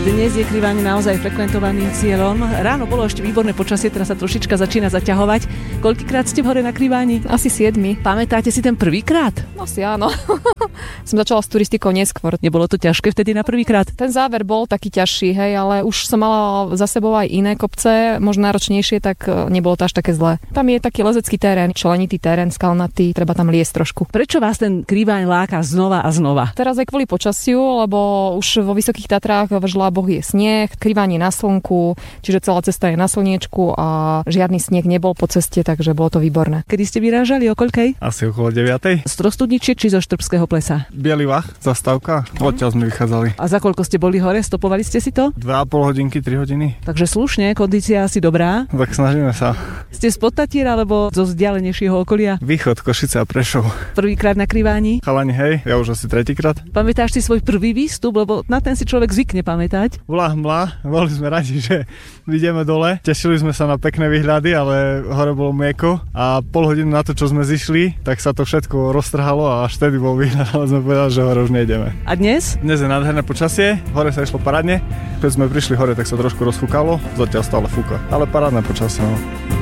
Dnes je Kriváň naozaj frekventovaným cieľom. Ráno bolo ešte výborné počasie, teraz sa trošička začína zaťahovať. Koľkýkrát ste v hore na Kriváni? Asi 7. Pamätáte si ten prvýkrát? Asi áno. Som začala s turistikou neskôr. Nebolo to ťažké vtedy na prvýkrát? Ten záver bol taký ťažší, hej, ale už som mala za sebou aj iné kopce, možno náročnejšie, tak nebolo to až také zlé. Tam je taký lezecký terén, členitý terén, skalnatý, treba tam liesť trošku. Prečo vás ten Kriváň láka znova a znova? Teraz aj kvôli počasiu, lebo už vo Vysokých Tatrách v Žláboch je sneh, Kriváň je na slnku, čiže celá cesta je na slniečku a žiadny sneh nebol po ceste, takže bolo to výborné. Kedy ste vyrážali, o koľkej? Asi okolo 9. Z Trostudničiek či zo Štrbského plesa? Bielý Vach, zastávka, odtiaľ sme vychádzali. A za koľko ste boli hore? Stopovali ste si to? 2,5 hodinky, 3 hodiny. Takže slušne, kondícia asi dobrá. Tak snažíme sa. Ste spod Tatier alebo zo vzdialenejšieho okolia? Východ, Košice a Prešov. Prvýkrát na Kriváni? Chalani, hej, ja už asi tretíkrát. Pamätáš si svoj prvý výstup, lebo na ten si človek zvykne pamätať? Bola hmla, boli sme radi, že ideme dole. Tešili sme sa na pekné výhľady, ale hore bolo mlieko a pol hodinu na to, čo sme zišli, tak sa to všetko roztrhalo a až vtedy bol výhľad, ale sme povedali, že hore už nejdeme. A dnes? Dnes je nádherné počasie, hore sa išlo parádne. Keď sme prišli hore, tak sa trošku rozfúkalo, zatiaľ stále fúka, ale parádne počasie. No.